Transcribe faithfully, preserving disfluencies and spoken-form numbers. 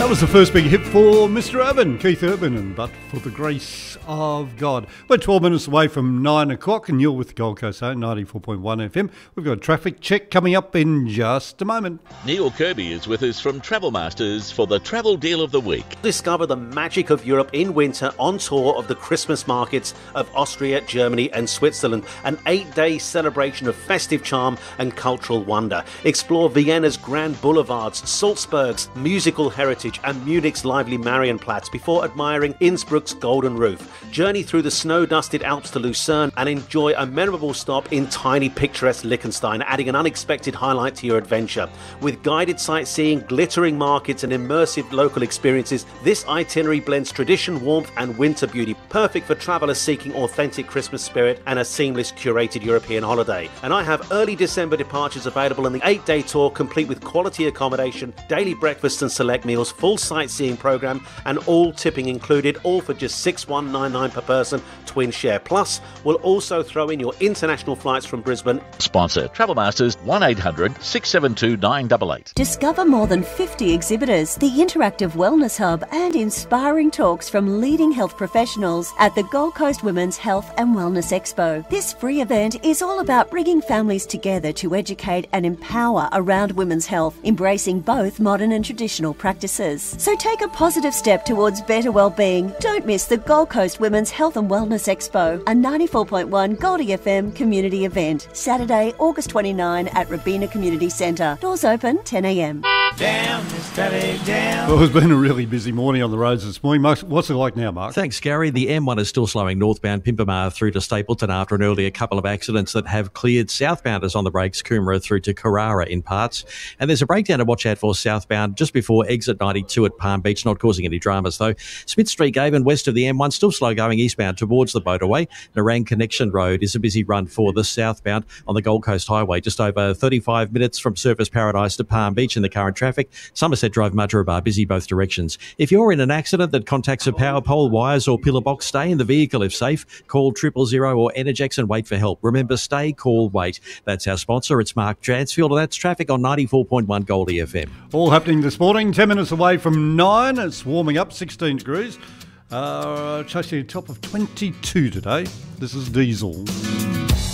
That was the first big hit for Mister Urban, Keith Urban, and But for the Grace of God. We're twelve minutes away from nine o'clock, and you're with the Gold Coast Zone, ninety-four point one F M. We've got a traffic check coming up in just a moment. Neil Kirby is with us from Travel Masters for the travel deal of the week. Discover the magic of Europe in winter on tour of the Christmas markets of Austria, Germany and Switzerland. An eight-day celebration of festive charm and cultural wonder. Explore Vienna's grand boulevards, Salzburg's musical heritage and Munich's lively Marienplatz before admiring Innsbruck's golden roof. Journey through the snow-dusted Alps to Lucerne and enjoy a memorable stop in tiny picturesque Liechtenstein, adding an unexpected highlight to your adventure. With guided sightseeing, glittering markets and immersive local experiences, this itinerary blends tradition, warmth and winter beauty, perfect for travellers seeking authentic Christmas spirit and a seamless curated European holiday. And I have early December departures available in the eight-day tour, complete with quality accommodation, daily breakfasts and select meals, full sightseeing programme and all tipping included, all for just six thousand one hundred ninety-nine dollars per person, twin share. Plus, we'll also throw in your international flights from Brisbane. Sponsor Travel Masters, one eight hundred six seven two nine eight eight. Discover more than fifty exhibitors, the interactive wellness hub and inspiring talks from leading health professionals at the Gold Coast Women's Health and Wellness Expo. This free event is all about bringing families together to educate and empower around women's health, embracing both modern and traditional practices. So take a positive step towards better well-being. Don't miss the Gold Coast Women's Health and Wellness Expo, a ninety-four point one Goldie F M community event. Saturday, August twenty-ninth at Robina Community Centre. Doors open ten a m. Down, steady down. Well, it's been a really busy morning on the roads this morning. Mark, what's it like now, Mark? Thanks, Gary. The M one is still slowing northbound Pimpamar through to Stapleton after an earlier couple of accidents that have cleared southbounders on the brakes, Coomera through to Carrara in parts. And there's a breakdown to watch out for southbound just before exit ninety-two at Palm Beach, not causing any dramas though. Smith Street, Gaven, west of the M one, still slow going eastbound towards the motorway. Nerang Connection Road is a busy run for the southbound on the Gold Coast Highway, just over thirty-five minutes from Surfers Paradise to Palm Beach in the current traffic. Somerset Drive, Mudgeeraba, busy both directions. If you're in an accident that contacts a power pole, wires or pillar box, stay in the vehicle if safe. Call triple zero or Energex and wait for help. Remember, stay, call, wait. That's our sponsor. It's Mark Dransfield, and that's traffic on ninety-four point one Goldie F M. All happening this morning, ten minutes away from nine. It's warming up, sixteen degrees. Uh, chasing a top of twenty-two today. This is Diesel.